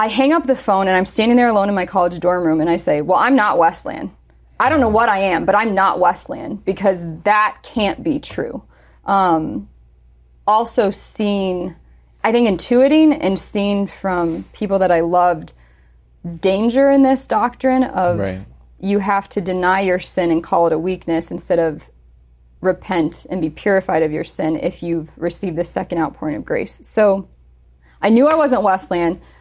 I hang up the phone and I'm standing there alone in my college dorm room and I say, well, I'm not Wesleyan. I don't know what I am, but I'm not Wesleyan, because that can't be true. Also seeing, I think intuiting and seeing from people that I loved danger in this doctrine of you have to deny your sin and call it a weakness instead of repent and be purified of your sin if you've received the second outpouring of grace. So I knew I wasn't Wesleyan,